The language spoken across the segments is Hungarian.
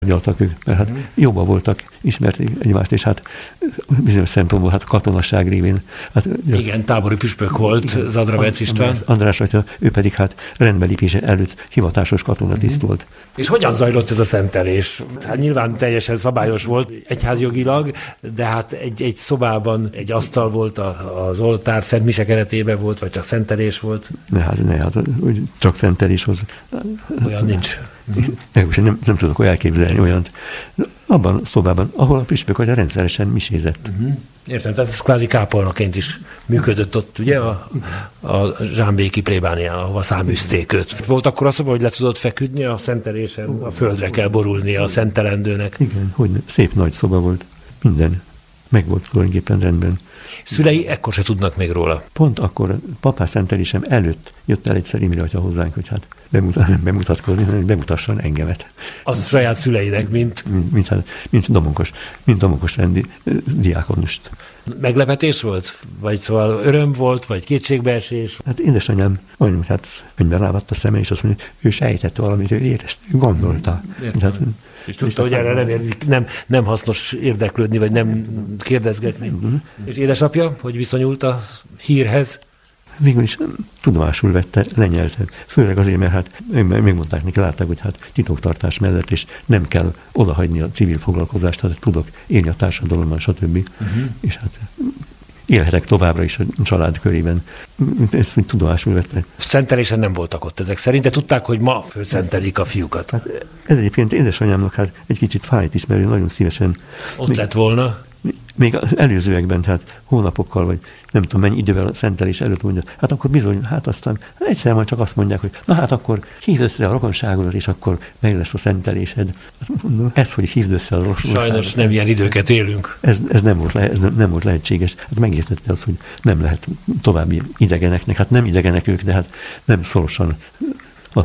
gyaltak ők, mert hát jobban voltak, ismerték egymást, és hát bizonyos szempontból hát katonasság révén. Hát, igen, tábori püspök volt Zadravec István. András atya, ő pedig hát rendbelépése előtt hivatásos katonatiszt volt. És hogyan zajlott ez a szentelés? Hát nyilván teljesen szabályos volt egyházjogilag, de hát egy szobában egy asztal volt, az oltár szent mise keretében volt, vagy csak szentelés volt? Hát csak szentelés hoz. Olyan nincs. Nem tudok elképzelni olyant. Abban a szobában, ahol a püspök atya rendszeresen misézett. Értem, tehát ez kvázi kápolnaként is működött ott, ugye, a zsámbéki plébánián, ahova száműzték őt. Volt akkor a szoba, hogy le tudott feküdni a szentelésen, a földre kell borulnia a szentelendőnek. Igen, hogy szép nagy szoba volt. Minden meg volt tulajdonképpen rendben. Szülei ekkor se tudnak még róla. Pont akkor papás szentelésem előtt jött el egyszer Imre atya hozzánk, hogy hát bemutatkozni, hanem bemutasson engemet. Az saját szüleinek, mint domonkos rendi diákonust. Meglepetés volt? Vagy szóval öröm volt, vagy kétségbeesés? Hát édesanyám mondjuk, hát könyvben rávadt a szeme, és azt mondja, ő sejtett valamit, ő érezte, gondolta. Hát, és tudta, hogy erre nem hasznos érdeklődni, vagy nem kérdezgetni. És édesapja, hogy viszonyult a hírhez? Végül is tudomásul vette, lenyelte. Főleg azért, mert hát megmondták neki, látták, hogy hát titoktartás mellett, és nem kell odahagyni a civil foglalkozást, hát tudok élni a társadalomban, stb. És hát élhetek továbbra is a család körében. Ezt úgy tudomásul vette. Szentelésen nem voltak ott ezek szerint, de tudták, hogy ma főszentelik a fiúkat. Hát ez egyébként édesanyámnak hát egy kicsit fájt is, mert ő nagyon szívesen ott lett volna. Még az előzőekben, tehát hónapokkal, vagy nem tudom mennyi idővel a szentelés előtt mondja, hát akkor bizony, hát aztán egyszer majd csak azt mondják, hogy na hát akkor hívd össze a rokonságodat, és akkor meg lesz a szentelésed. Mondom, ez, hogy hívd össze a rokonságodat. Sajnos nem ilyen időket élünk. Ez nem volt lehetséges. Hát megértette az, hogy nem lehet további idegeneknek, hát nem idegenek ők, de hát nem szorosan az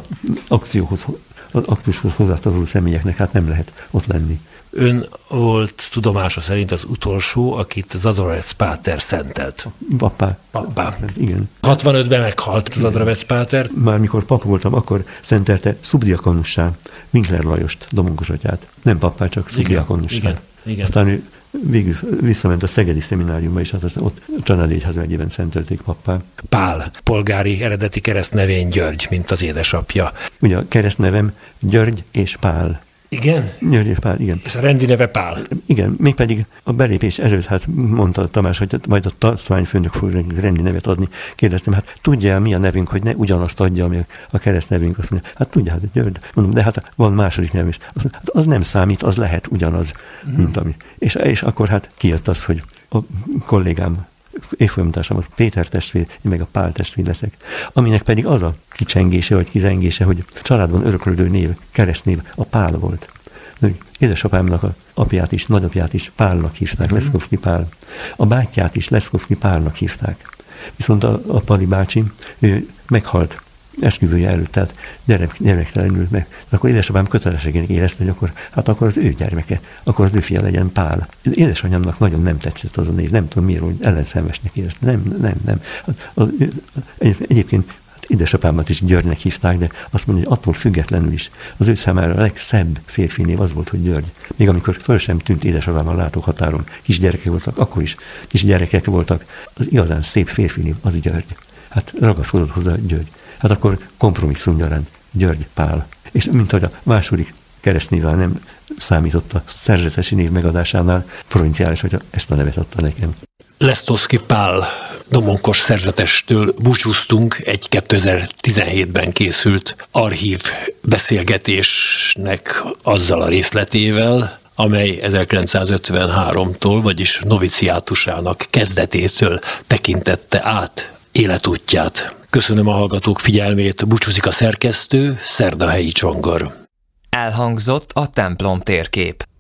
aktushoz hozzátartozó személyeknek hát nem lehet ott lenni. Ön volt tudomása szerint az utolsó, akit Zadravec páter szentelt. Papá. Igen. 65-ben meghalt Zadravec páter. Már mikor pap voltam, akkor szentelte szubdiakonussá Winkler Lajost, domonkos atyát. Nem papá, csak szubdiakonussá. Igen. Aztán ő végül visszament a Szegedi Szemináriumba, és hát ott a Csanádi Egyház megyében szentelték pappá. Pál, polgári eredeti keresztnevén György, mint az édesapja. Ugye a keresztnevem György és Pál. Igen? György és Pál, igen. És a rendi neve Pál. Igen, mégpedig a belépés előtt, hát mondta Tamás, hogy majd a tartományfőnök fog rendi nevet adni. Kérdeztem, hát tudja mi a nevünk, hogy ne ugyanazt adja, ami a keresztnevünk. Azt mondja, hát tudja, hát György. Mondom, de hát van második nev is. Azt mondja, hát az nem számít, az lehet ugyanaz, mint ami. És akkor hát kijött az, hogy a kollégám, évfolyamtársam, az Péter testvér, én meg a Pál testvér leszek. Aminek pedig az a kicsengése, vagy kizengése, hogy családban öröklődő név, keresztnév a Pál volt. Édesapámnak a apját is, nagyapját is Pálnak hívták, Leszkovszky Pál. A bátyját is Leszkovszky Pálnak hívták. Viszont a Pali bácsi, ő meghalt esküvője előtt, tehát gyermektelenül meg. De akkor édesapám kötelességének érezte, hogy akkor az ő gyermeke, akkor az ő fia legyen Pál. Édesanyámnak nagyon nem tetszett az a név, nem tudom miért, hogy ellenszenvesnek érezte. Nem. Egyébként édesapámat is Györgynek hívták, de azt mondja, hogy attól függetlenül is az ő számára a legszebb férfi név az volt, hogy György. Még amikor föl sem tűnt édesapám a látóhatáron, kisgyerekek voltak, akkor is kisgyerekek voltak, az igazán szép férfi név az György. Hát ragaszkodott hozzá György. Hát akkor kompromisszum gyaránt György Pál. És mint hogy a második keresztnévvel nem számított a szerzetesi név megadásánál, provinciális, hogy ezt a nevet adta nekem. Leszkovszky Pál domonkos szerzetestől búcsúztunk egy 2017-ben készült archív beszélgetésnek azzal a részletével, amely 1953-tól, vagyis noviciátusának kezdetétől tekintette át életútját. Köszönöm a hallgatók figyelmét, búcsúzik a szerkesztő, Szerdahelyi Csongor. Elhangzott a templom térkép.